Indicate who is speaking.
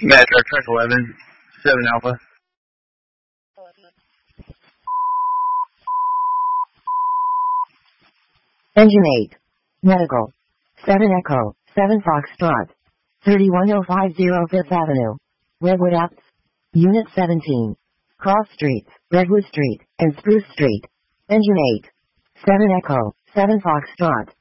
Speaker 1: Metro Truck 11, 7 Alpha.
Speaker 2: Engine 8. Medical. 7 Echo, 7 Foxtrot. 31050 Fifth Avenue. Redwood Apps. Unit 17. Cross Streets, Redwood Street, and Spruce Street. Engine 8. 7 Echo, 7 Foxtrot.